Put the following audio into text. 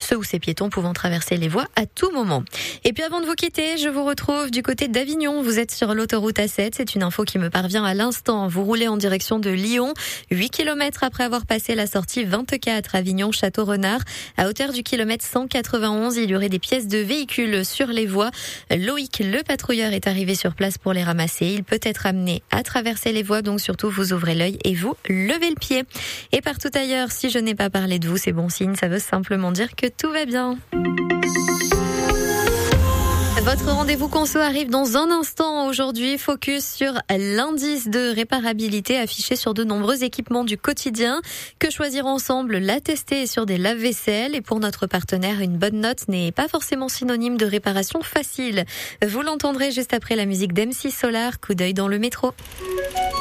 ceux ou ces piétons pouvant traverser les voies à tout moment. Et puis avant de vous quitter, je vous retrouve du côté d'Avignon. Vous êtes sur l'autoroute A7, c'est une info qui me parvient à l'instant. Vous roulez en direction de Lyon, 8 km après avoir passé la sortie 24 Avignon-Château-Renard. À hauteur du kilomètre 191, il y aurait des pièces de véhicules sur les voies. Loïc, le patrouilleur, est arrivé sur place pour les ramasser. Il peut être amené à traverser les voies, donc surtout vous ouvrez l'œil et vous levez le pied. Et partout ailleurs, si je n'ai pas parlé de vous, c'est bon signe, ça veut simplement dire que tout va bien. Votre rendez-vous conso arrive dans un instant. Aujourd'hui, focus sur l'indice de réparabilité affiché sur de nombreux équipements du quotidien. Que choisir ensemble? L'attester sur des lave-vaisselle. Et pour notre partenaire, une bonne note n'est pas forcément synonyme de réparation facile. Vous l'entendrez juste après la musique d'MC Solar. Coup d'œil dans le métro.